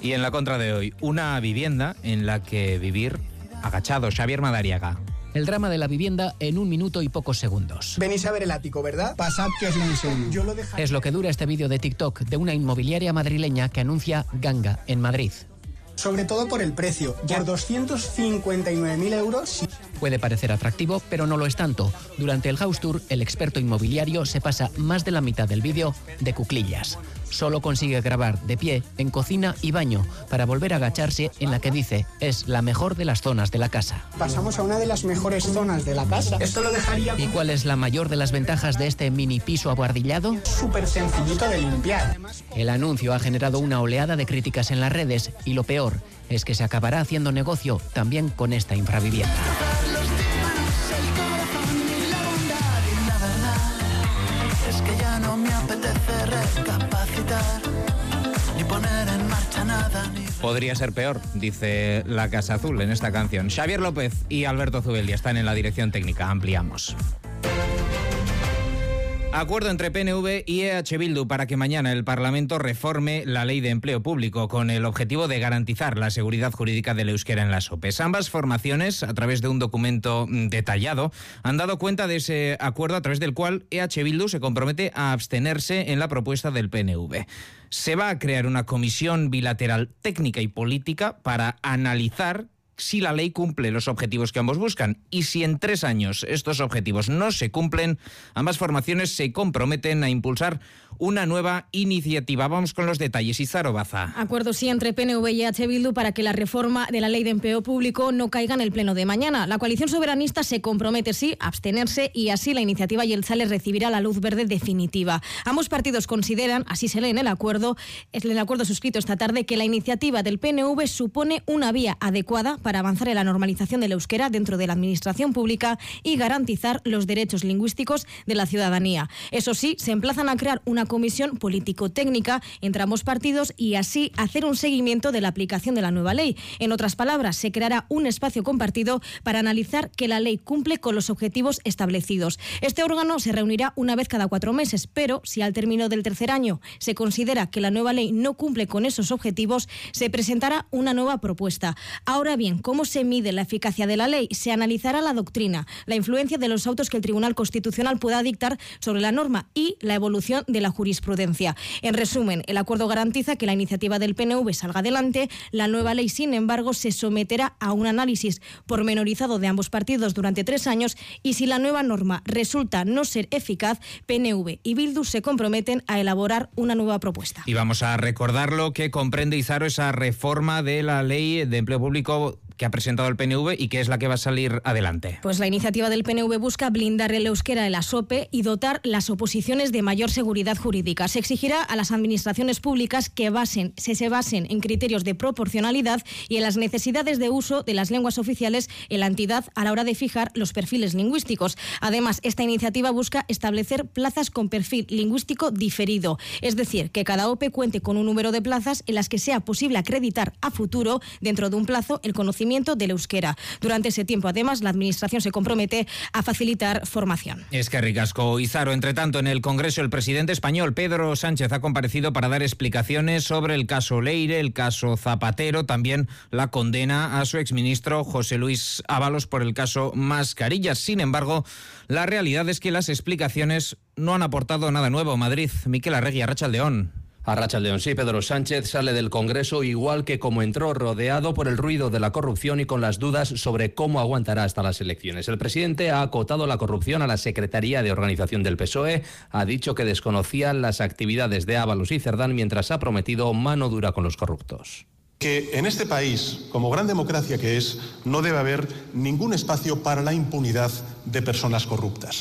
Y en la contra de hoy, una vivienda en la que vivir agachado. Xavier Madariaga. El drama de la vivienda en 1 minuto y pocos segundos. Venís a ver el ático, ¿verdad? Pasad que os lo enseño. Es lo que dura este vídeo de TikTok de una inmobiliaria madrileña que anuncia ganga en Madrid. Sobre todo por el precio. Por 259.000 euros... Puede parecer atractivo, pero no lo es tanto. Durante el House Tour, el experto inmobiliario se pasa más de la mitad del vídeo de cuclillas. Solo consigue grabar de pie en cocina y baño para volver a agacharse en la que dice es la mejor de las zonas de la casa. Pasamos a una de las mejores zonas de la casa. Esto lo dejaría... ¿Y cuál es la mayor de las ventajas de este mini piso abuhardillado? Súper sencillito de limpiar. El anuncio ha generado una oleada de críticas en las redes y lo peor es que se acabará haciendo negocio también con esta infravivienda. Es que ya no me apetece recapacitar, ni poner en marcha nada. Podría ser peor, dice la Casa Azul en esta canción. Xavier López y Alberto Zubeldia están en la dirección técnica. Ampliamos. Acuerdo entre PNV y EH Bildu para que mañana el Parlamento reforme la Ley de Empleo Público con el objetivo de garantizar la seguridad jurídica del euskera en las OPE. Ambas formaciones, a través de un documento detallado, han dado cuenta de ese acuerdo a través del cual EH Bildu se compromete a abstenerse en la propuesta del PNV. Se va a crear una comisión bilateral técnica y política para analizar si la ley cumple los objetivos que ambos buscan y si en 3 años estos objetivos no se cumplen, ambas formaciones se comprometen a impulsar una nueva iniciativa. Vamos con los detalles. Izaro Baza. Acuerdo sí entre PNV y EH Bildu para que la reforma de la Ley de Empleo Público no caiga en el pleno de mañana. La coalición soberanista se compromete sí a abstenerse y así la iniciativa Jeltzale recibirá la luz verde definitiva. Ambos partidos consideran, así se lee en el acuerdo suscrito esta tarde, que la iniciativa del PNV supone una vía adecuada para avanzar en la normalización del euskera dentro de la administración pública y garantizar los derechos lingüísticos de la ciudadanía. Eso sí, se emplazan a crear una comisión político-técnica entre ambos partidos y así hacer un seguimiento de la aplicación de la nueva ley. En otras palabras, se creará un espacio compartido para analizar que la ley cumple con los objetivos establecidos. Este órgano se reunirá una vez cada 4 meses, pero si al término del 3er año se considera que la nueva ley no cumple con esos objetivos, se presentará una nueva propuesta. Ahora bien, ¿cómo se mide la eficacia de la ley? Se analizará la doctrina, la influencia de los autos que el Tribunal Constitucional pueda dictar sobre la norma y la evolución de la jurisprudencia. En resumen, el acuerdo garantiza que la iniciativa del PNV salga adelante. La nueva ley, sin embargo, se someterá a un análisis pormenorizado de ambos partidos durante 3 años y si la nueva norma resulta no ser eficaz, PNV y Bildu se comprometen a elaborar una nueva propuesta. Y vamos a recordar lo que comprende, Izaro, esa reforma de la Ley de Empleo Público que ha presentado el PNV y que es la que va a salir adelante. Pues la iniciativa del PNV busca blindar el euskera en la SOPE y dotar las oposiciones de mayor seguridad jurídica. Se exigirá a las administraciones públicas que se basen en criterios de proporcionalidad y en las necesidades de uso de las lenguas oficiales en la entidad a la hora de fijar los perfiles lingüísticos. Además, esta iniciativa busca establecer plazas con perfil lingüístico diferido, es decir, que cada OPE cuente con un número de plazas en las que sea posible acreditar a futuro, dentro de un plazo, el conocimiento del euskera. Durante ese tiempo, además, la Administración se compromete a facilitar formación. Es que ricasco, Izaro. Entre tanto, en el Congreso, el presidente español, Pedro Sánchez, ha comparecido para dar explicaciones sobre el caso Leire, el caso Zapatero, también la condena a su exministro José Luis Ábalos por el caso Mascarillas. Sin embargo, la realidad es que las explicaciones no han aportado nada nuevo. Madrid, Miquel Arregui, Arratsaldeon. Arratsaldeon, sí, Pedro Sánchez sale del Congreso igual que como entró, rodeado por el ruido de la corrupción y con las dudas sobre cómo aguantará hasta las elecciones. El presidente ha acotado la corrupción a la Secretaría de Organización del PSOE, ha dicho que desconocía las actividades de Ábalos y Cerdán mientras ha prometido mano dura con los corruptos. Que en este país, como gran democracia que es, no debe haber ningún espacio para la impunidad de personas corruptas.